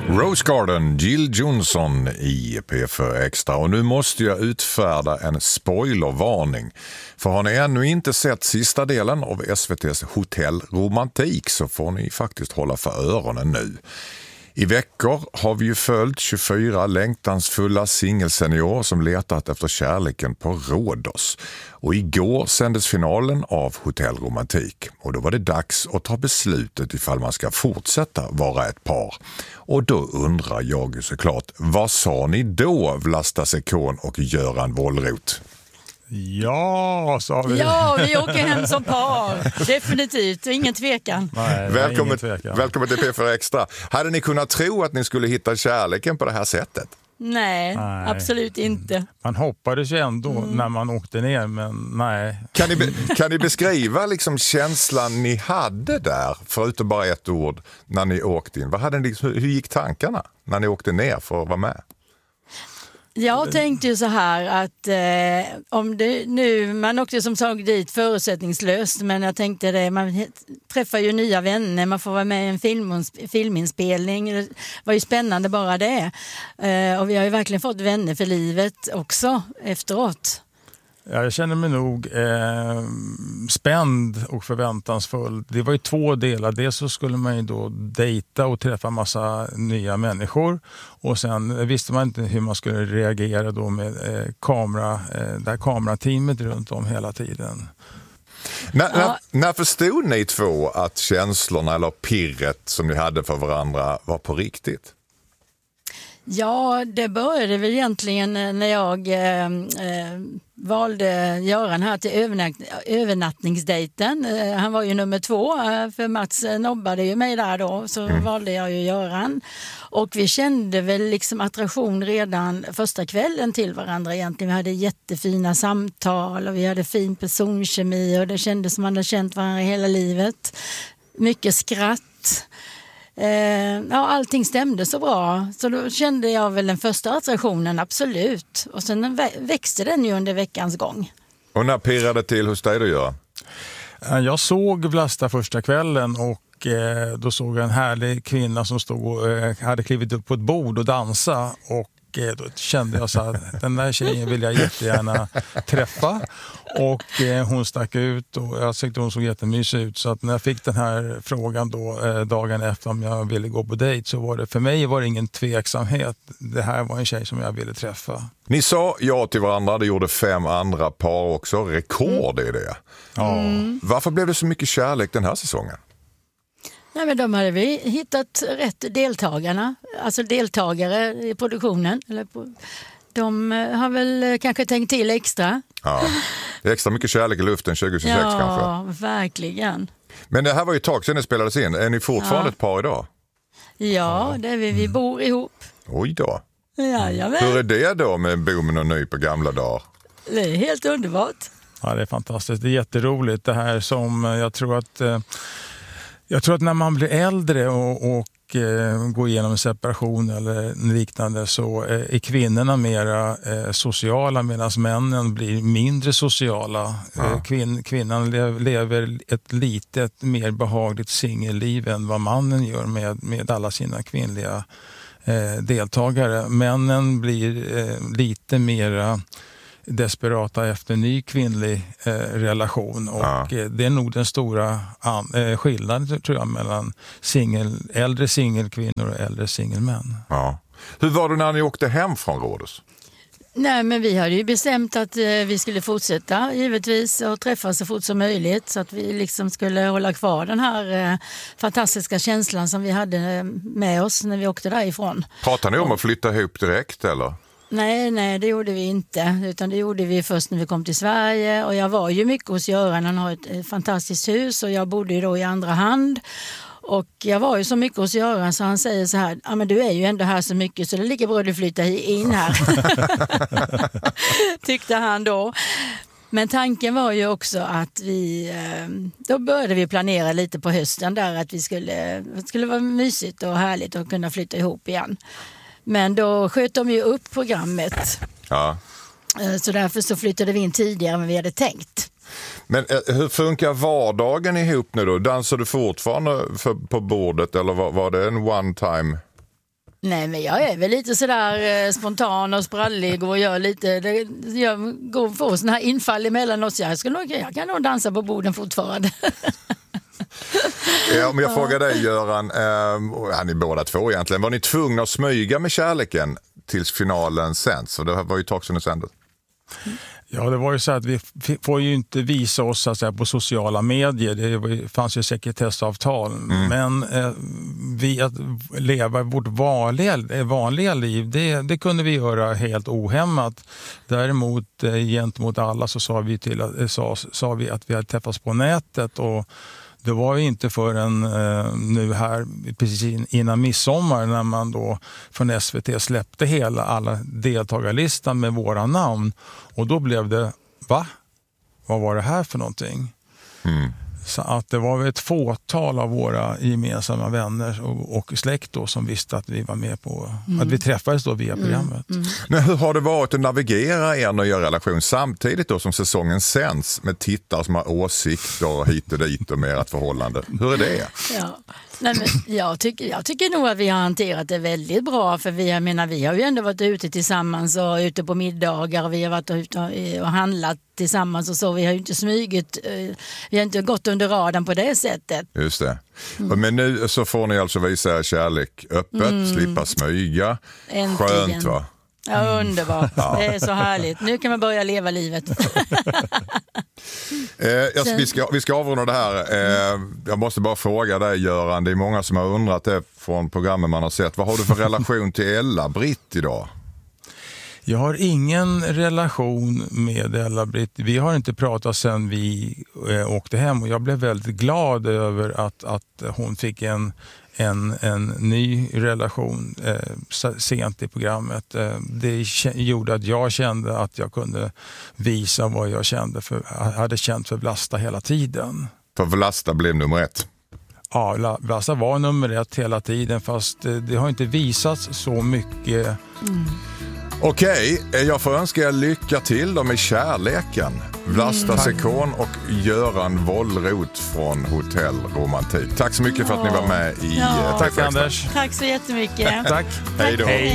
Rose Garden, Jill Johnson i P4 Extra. Och nu måste jag utfärda en spoilervarning. För har ni ännu inte sett sista delen av SVT:s Hotell Romantik så får ni faktiskt hålla för öronen nu. I veckor har vi ju följt 24 längtansfulla singelseniorer som letat efter kärleken på Rhodos. Och igår sändes finalen av Hotell Romantik. Och då var det dags att ta beslutet ifall man ska fortsätta vara ett par. Och då undrar jag ju såklart, vad sa ni då, Vlasta Sekon och Göran Wollroth? Ja, sa vi. Ja, vi åker hem som par. Definitivt, ingen tvekan. Nej, Välkommen till P4 Extra. Hade ni kunnat tro att ni skulle hitta kärleken på det här sättet? Nej, absolut inte. Man hoppades ju ändå när man åkte ner, men nej. Kan ni beskriva liksom känslan ni hade där, förutom bara ett ord, när ni åkte in? Hur gick tankarna när ni åkte ner för att vara med? Jag tänkte ju så här att om det nu, man åkte som sagt dit förutsättningslöst, men jag tänkte det, man träffar ju nya vänner, man får vara med i en filminspelning, det var ju spännande bara det. Och vi har ju verkligen fått vänner för livet också efteråt. Ja, jag känner mig nog spänd och förväntansfull. Det var ju två delar. Dels så skulle man ju då dejta och träffa massa nya människor. Och sen visste man inte hur man skulle reagera då med det här kamerateamet runt om hela tiden. När förstod ni två att känslorna eller pirret som ni hade för varandra var på riktigt? Ja, det började väl egentligen när jag valde Göran här till övernattningsdejten. Han var ju nummer 2, för Mats nobbade ju mig där då, så valde jag ju Göran. Och vi kände väl liksom attraktion redan första kvällen till varandra egentligen. Vi hade jättefina samtal och vi hade fin personkemi och det kändes som man hade känt varandra hela livet. Mycket skratt. Ja, allting stämde så bra. Så då kände jag väl den första attraktionen, absolut. Och sen växte den ju under veckans gång. Och när pirrade till hos dig då, Göran? Jag såg Vlasta första kvällen och då såg jag en härlig kvinna som stod och hade klivit upp på ett bord och dansa. Och då kände jag så här, den där tjejen vill jag jättegärna träffa. Och hon stack ut och jag tyckte hon såg jättemysig ut. Så att när jag fick den här frågan då dagen efter om jag ville gå på dejt, så var det, för mig var det ingen tveksamhet. Det här var en tjej som jag ville träffa. Ni sa ja till varandra, det gjorde 5 andra par också. Rekord är det. Varför blev det så mycket kärlek den här säsongen? Nej, men de hade vi hittat rätt deltagarna, alltså deltagare i produktionen. De har väl kanske tänkt till extra. Ja, det är extra mycket kärlek i luften 2026 kanske. Ja, verkligen. Men det här var ju ett tag sedan det spelades in. Är ni fortfarande ett par idag? Ja, det är vi bor ihop. Oj då. Jajamän. Hur är det då med bommen och ny på gamla dagar? Det är helt underbart. Ja, det är fantastiskt. Det är jätteroligt. Det här som jag tror att när man blir äldre och går igenom en separation eller liknande, så är kvinnorna mera sociala medan männen blir mindre sociala. Ja. Kvinnan lever ett litet mer behagligt singelliv än vad mannen gör med alla sina kvinnliga deltagare. Männen blir lite mera desperata efter ny kvinnlig relation och det är nog den stora skillnaden tror jag mellan äldre singelkvinnor och äldre singelmän. Ja. Hur var det när ni åkte hem från Rhodos? Nej, men vi hade ju bestämt att vi skulle fortsätta givetvis och träffas så fort som möjligt, så att vi liksom skulle hålla kvar den här fantastiska känslan som vi hade med oss när vi åkte därifrån. Pratade ni om att flytta ihop direkt eller? Nej, det gjorde vi inte, utan det gjorde vi först när vi kom till Sverige, och jag var ju mycket hos Göran, han har ett fantastiskt hus och jag bodde ju då i andra hand. Och jag var ju så mycket hos Göran så han säger så här, ja men du är ju ändå här så mycket så det är lika bra att du flyttar in här. Tyckte han då. Men tanken var ju också att då började vi planera lite på hösten där att det skulle vara mysigt och härligt att kunna flytta ihop igen. Men då sköt de ju upp programmet. Ja. Så därför så flyttade vi in tidigare än vi hade tänkt. Men hur funkar vardagen ihop nu då? Dansar du fortfarande på bordet eller var det en one time Nej, men jag är väl lite sådär spontan och sprallig och gör lite, jag går på sådana här infall emellanåt. Jag kan nog dansa på borden fortfarande. Ja, om jag frågar dig, Göran, ni båda två egentligen, var ni tvungna att smyga med kärleken tills finalen sänds? Och det var ju ett tag sedan det sändes. Ja, det var ju så att vi får ju inte visa oss så att säga, på sociala medier. Det fanns ju sekretessavtal. Men att leva vårt vanliga liv, det kunde vi göra helt ohämmat. Däremot gentemot alla så sa vi att vi hade träffats på nätet, och det var ju inte förrän nu här precis innan midsommar när man då från SVT släppte alla deltagarlistan med våra namn. Och då blev det, va? Vad var det här för någonting? Så att det var ett fåtal av våra gemensamma vänner och släkt då som visste att vi var med på, att vi träffades då via programmet. Men hur har det varit att navigera er nya relation samtidigt då som säsongen sänds med tittare som har åsikter hit och dit och med ert förhållande? Hur är det? Ja. Nej, men jag tycker nog att vi har hanterat det väldigt bra, för vi har ju ändå varit ute tillsammans och ute på middagar, och vi har varit ute och handlat tillsammans och så. Vi har ju inte smugit, vi har inte gått under radarn på det sättet. Just det. Men nu så får ni alltså visa er kärlek öppet, slippa smyga. Äntligen. Skönt, va? Ja, underbart. Det är så härligt. Nu kan man börja leva livet. Vi ska avrunda det här. Jag måste bara fråga dig, Göran. Det är många som har undrat det från programmen man har sett. Vad har du för relation till Ella-Britt idag? Jag har ingen relation med Ella-Britt. Vi har inte pratat sedan vi åkte hem, och jag blev väldigt glad över att hon fick en ny relation sent i programmet. Det gjorde att jag kände att jag kunde visa vad jag hade känt för Vlasta hela tiden. För Vlasta blev nummer 1. Ja, Vlasta var nummer 1 hela tiden, fast det har inte visats så mycket. Okej, jag får önska er lycka till då med kärleken. Vlasta Sekon och Göran Wollroth från Hotell Romantik. Tack så mycket för att ni var med i Tack Anders. Tack så jättemycket. Tack. Hej då.